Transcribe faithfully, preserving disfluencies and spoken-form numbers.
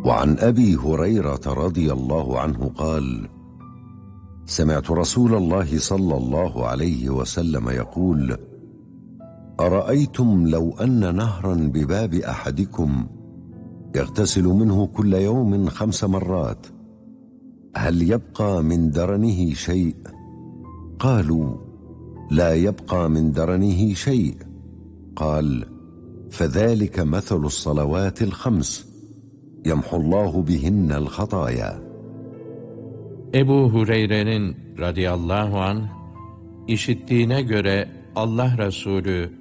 وعن أبي هريرة رضي الله عنه قال: سمعت رسول الله صلى الله عليه وسلم يقول: أرأيتم لو أن نهرا بباب أحدكم يغتسل منه كل يوم خمس مرات، هل يبقى من درنه شيء؟ قالوا: لا يبقى من درنه شيء. قال: فذلك مثل الصلوات الخمس يمحو الله bihinne الخطايا. Ebu Hureyre'nin radıyallahu anh işittiğine göre Allah Resulü